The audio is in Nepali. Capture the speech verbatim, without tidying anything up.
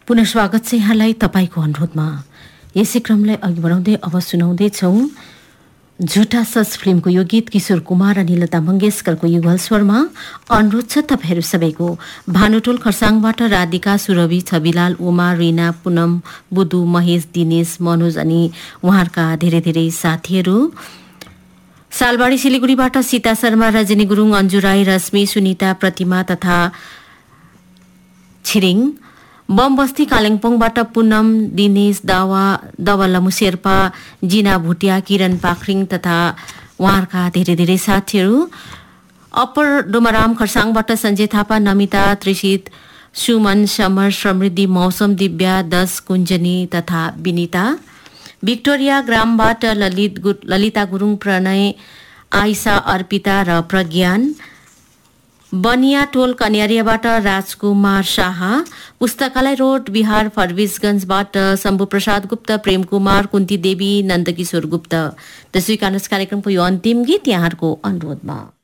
पुनः स्वागत छ यहाँलाई तपाईको अनुरोधमा। यसै क्रमलाई अघि बढाउँदै अब सुनाउँदैछौँ झुटा सस फिल्मको यो गीत किशोर कुमार अनि लता मङ्गेशकरको युगल स्वरमा। अनुरोध छ तपाईहरू सबैको भानुटोल खरसाङबाट राधिका, सुरभि, छविलाल, उमा, रिना, पुनम, बुदु, महेश, दिनेश, मनोज अनि उहाँहरूका धेरै धेरै साथीहरू। सालबाडी सिलिगुडीबाट सीता शर्मा, रजनी गुरुङ, अन्जु राई, रश्मि, सुनिता, प्रतिमा तथा छिरिङ। बमबस्ती कालिम्पोङबाट पुनम, दिनेश, दावा, दवलमु शेर्पा, जिना भुटिया, किरण पाखरिङ तथा उहाँहरूका धेरै धेरै साथीहरू। अप्पर डोमराम खरसाङबाट सञ्जय थापा, नमिता, त्रिसित, सुमन, समर, समृद्धि, मौसम, दिव्या, दश, कुञ्जनी तथा विनिता। भिक्टोरिया ग्रामबाट ललित ललिता गुरुङ, प्रणय, आइसा, अर्पिता र प्रज्ञान। बनिया टोल कन्यारियाबाट राजकुमार शाह। पुस्तकालय रोड बिहार फरबिसगंजबाट शम्भु प्रसाद गुप्त, प्रेम कुमार, कुन्ती देवी, नन्दकिशोर गुप्त। त्यसै कारण कार्यक्रमको यो अन्तिम गीत यहाँहरूको अनुरोधमा।